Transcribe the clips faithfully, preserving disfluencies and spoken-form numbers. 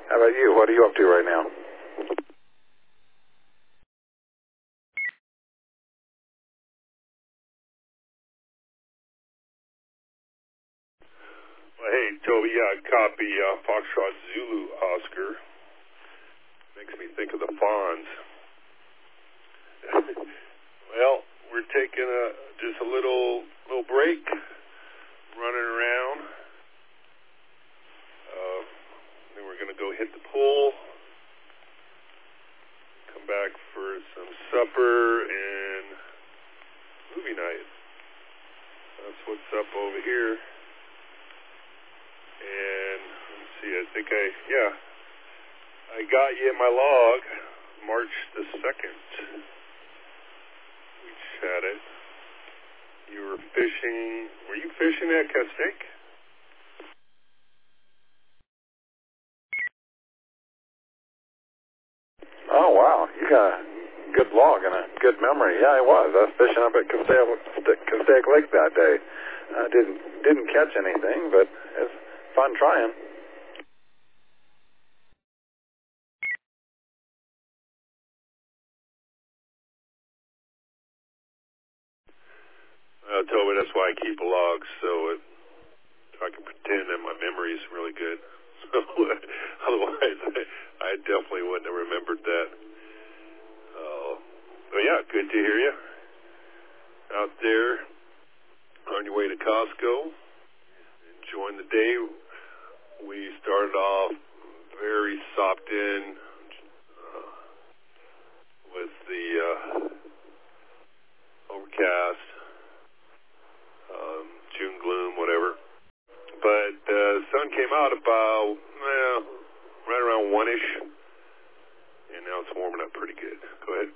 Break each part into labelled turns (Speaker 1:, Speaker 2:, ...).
Speaker 1: How about you? What are you up to right now?
Speaker 2: Well, hey, Toby, yeah, I copy uh, Foxtrot Zulu Oscar. Makes me think of the Fonz. Well, we're taking a just a little little break, running around. Uh, then we're going to go hit the pool, come back for some supper and movie night. That's what's up over here. And let's see, I think I, yeah, I got you in my log, March the second. We chatted. You were fishing, were you fishing at Castaic?
Speaker 1: Oh, wow. You got a good log and a good memory. Yeah, I was. I was fishing up at Castaic, Castaic Lake that day. Uh, didn't didn't catch anything, but it's fun trying.
Speaker 2: Uh, Toby, that's why I keep a log, so it, I can pretend that my memory is really good. So otherwise, I, I definitely wouldn't have remembered that. Uh, but yeah, good to hear you out there on your way to Costco. Enjoying the day. We started off very sopped in uh, with the uh, overcast, um, June gloom, whatever. But the uh, sun came out about, well, right around one-ish, and now it's warming up pretty good. Go ahead.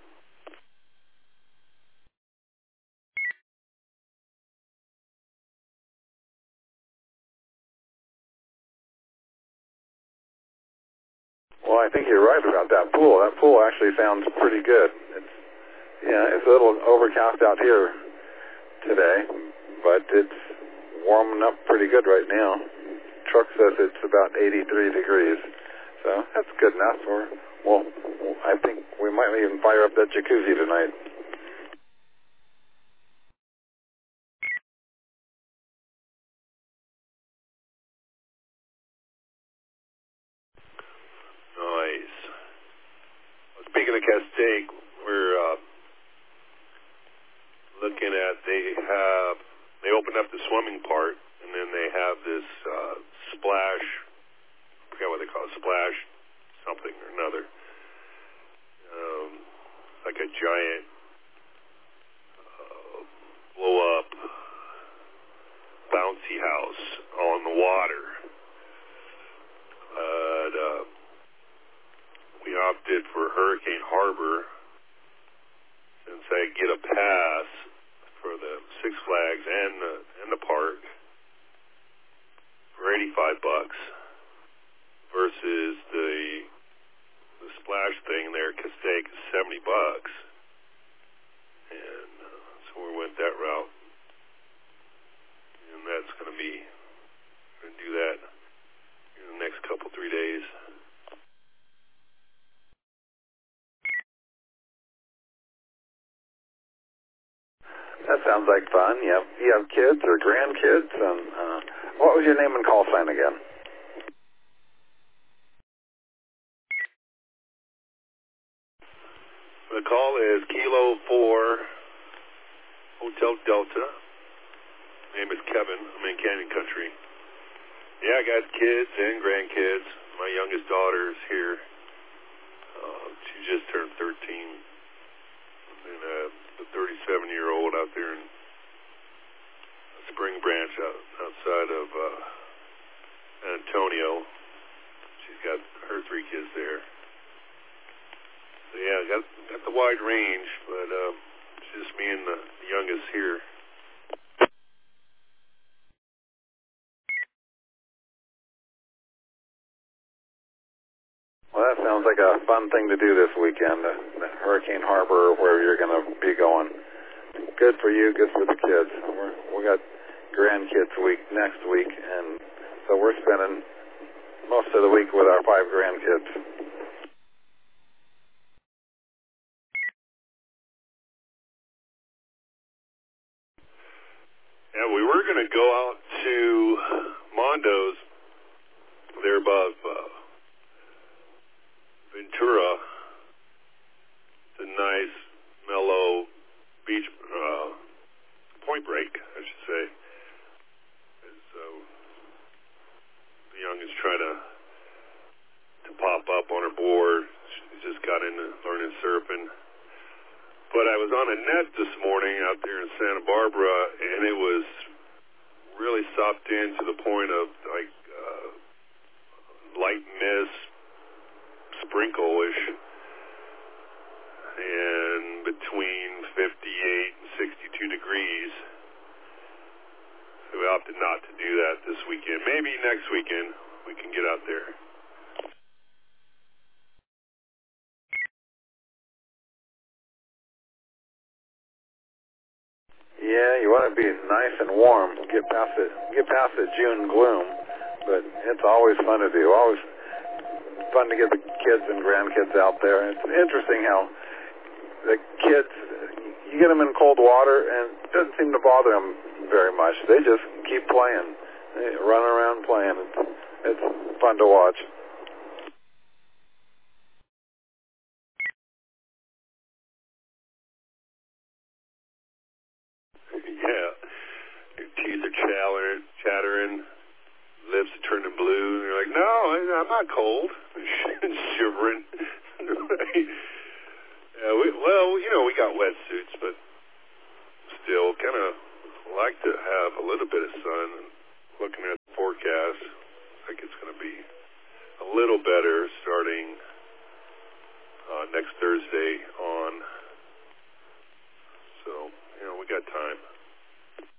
Speaker 1: Well, I think you're right about that pool. That pool actually sounds pretty good. It's, yeah, it's a little overcast out here today, but it's warming up pretty good right now. Truck says it's about eighty-three degrees, so that's good enough. For, well, I think we might even fire up that jacuzzi tonight.
Speaker 2: Nice. Speaking of Castaic, we're uh, looking at, they have, they opened up the swimming part, and then they have this uh, splash, I forget what they call it, splash something or another. Um, like a giant uh, blow-up bouncy house on the water. But uh, we opted for Hurricane Harbor since I get a pass for the Six Flags and the, and the park for eighty-five bucks versus the the splash thing there at Castaic is seventy bucks. And uh, so we went that route. And that's going to be, going to do that in the next couple, three days.
Speaker 1: That sounds like fun. You have, you have kids or grandkids? And uh, what was your name and call sign again?
Speaker 2: The call is Kilo four Hotel Delta. Name is Kevin. I'm in Canyon Country. Yeah, I got kids and grandkids. My youngest daughter is here. Uh, she just turned thirteen. And uh, the thirty-seven-year-old out there in Spring Branch out, outside of uh, San Antonio. She's got her three kids there. So yeah, got got the wide range, but uh, it's just me and the, the youngest here.
Speaker 1: Well, that sounds like a fun thing to do this weekend, the, the Hurricane Harbor, where you're going to be going. Good for you, good for the kids. We're, we got grandkids week next week, and so we're spending most of of the week with our five grandkids.
Speaker 2: Yeah, we were going to go out to Mondo's, there above uh, Ventura. It's a nice, mellow beach, uh, point break, I should say. So the youngest trying to to pop up on her board. She just got into learning surfing. But I was on a net this morning out there in Santa Barbara, and it was really sopped in to the point of like uh, light mist, sprinkle-ish, and between fifty-eight and sixty-two degrees. So we opted not to do that this weekend. Maybe next weekend we can get out there.
Speaker 1: Yeah, you want to be nice and warm. Get past the get past the June gloom, but it's always fun to do. Always fun to get the kids and grandkids out there. It's interesting how the kids, you get them in cold water and it doesn't seem to bother them very much. They just keep playing, they run around playing. It's, it's fun to watch.
Speaker 2: Yeah, your teeth are chattering, chattering, lips are turning blue, and you're like, no, I'm not cold. Shivering. Right? Yeah, we, well, you know, we got wetsuits, but still kind of like to have a little bit of sun. And looking at the forecast, I think it's going to be a little better starting uh, next Thursday on